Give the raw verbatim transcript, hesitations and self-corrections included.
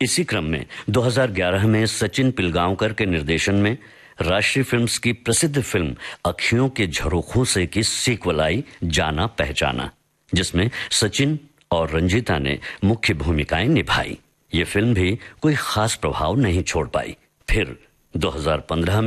इसी क्रम में दो हज़ार ग्यारह में सचिन पिलगांवकर के निर्देशन में राष्ट्रीय फिल्म्स की प्रसिद्ध फिल्म अखियों के झरोखों से की सीक्वल आई जाना पहचाना, जिसमें सचिन और रंजीता ने मुख्य भूमिकाएं निभाई। ये फिल्म भी कोई खास प्रभाव नहीं छोड़ पाई। फिर दो हज़ार पंद्रह में